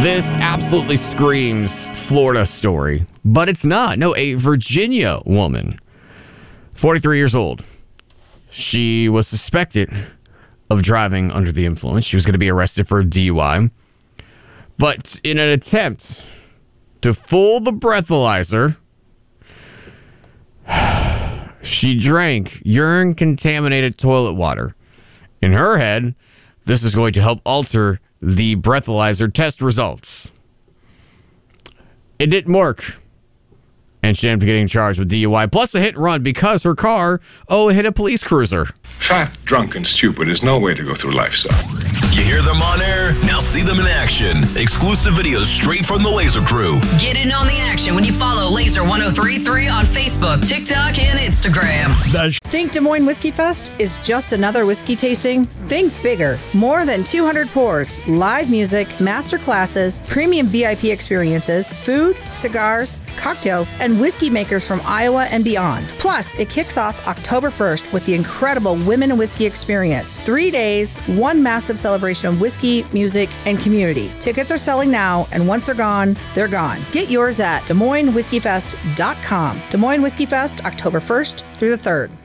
This absolutely screams Florida story, but it's not. No, a Virginia woman, 43 years old. She was suspected of driving under the influence. She was going to be arrested for a DUI. But in an attempt to fool the breathalyzer, she drank urine-contaminated toilet water. In her head, this is going to help alter the breathalyzer test results. It didn't work. And she ended up getting charged with DUI, plus a hit and run because her car, hit a police cruiser. Fat, drunk, and stupid is no way to go through life, son. You hear them on air? Now see them in action. Exclusive videos straight from the Laser Crew. Get in on the action when you follow Laser 1033 on Facebook, TikTok, and Instagram. Think Des Moines Whiskey Fest is just another whiskey tasting? Think bigger. More than 200 pours, live music, master classes, premium VIP experiences, food, cigars, cocktails, and whiskey makers from Iowa and beyond. Plus, it kicks off October 1st with the incredible Women in Whiskey Experience. 3 days, one massive celebration of whiskey, music, and community. Tickets are selling now, and once they're gone, they're gone. Get yours at DesMoinesWhiskeyFest.com. Des Moines Whiskey Fest, October 1st through the 3rd.